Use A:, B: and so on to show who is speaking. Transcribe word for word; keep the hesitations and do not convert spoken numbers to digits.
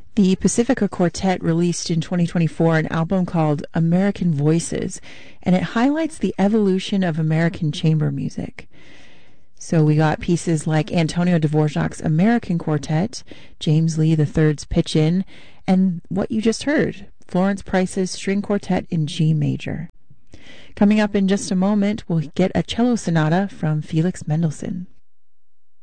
A: The Pacifica Quartet released in twenty twenty-four an album called American Voices, and it highlights the evolution of American chamber music. So we got pieces like Antonio Dvorak's American Quartet, James Lee the third's Pitch In, and what you just heard, Florence Price's String Quartet in G major. Coming up in just a moment, we'll get a cello sonata from Felix Mendelssohn.